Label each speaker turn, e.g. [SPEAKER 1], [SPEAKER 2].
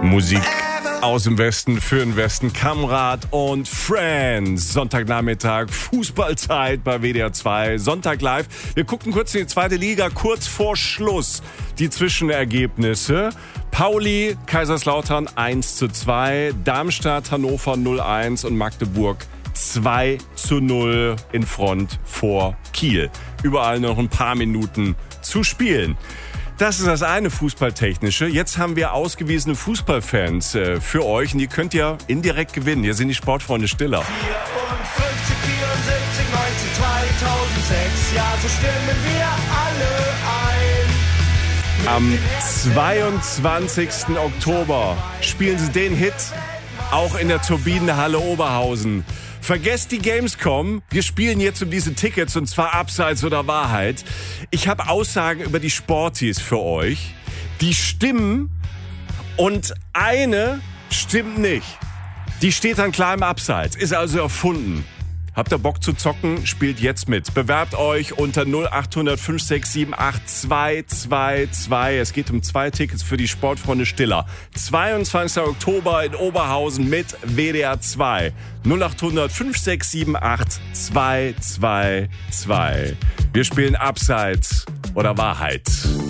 [SPEAKER 1] Musik aus dem Westen für den Westen. Kamrat und Friends. Sonntagnachmittag, Fußballzeit bei WDR 2. Sonntag live. Wir gucken kurz in die zweite Liga, kurz vor Schluss. Die Zwischenergebnisse. Pauli, Kaiserslautern 1:2, Darmstadt, Hannover 0:1 und Magdeburg 2:0 in Front vor Kiel. Überall noch ein paar Minuten zu spielen. Das ist das eine Fußballtechnische. Jetzt haben wir ausgewiesene Fußballfans für euch und die könnt ihr indirekt gewinnen. Hier sind die Sportfreunde Stiller.
[SPEAKER 2] 54, 74, 19, 2006, ja, so stimmen wir alle ein.
[SPEAKER 1] Am 22. Oktober spielen sie den Hit auch in der Turbinenhalle Oberhausen. Vergesst die Gamescom. Wir spielen jetzt um diese Tickets und zwar Abseits oder Wahrheit. Ich habe Aussagen über die Sporties für euch. Die stimmen und eine stimmt nicht. Die steht dann klar im Abseits, ist also erfunden. Habt ihr Bock zu zocken? Spielt jetzt mit. Bewerbt euch unter 0800 567 8222. Es geht um 2 Tickets für die Sportfreunde Stiller. 22. Oktober in Oberhausen mit WDR 2. 0800 567 8222. Wir spielen Abseits oder Wahrheit.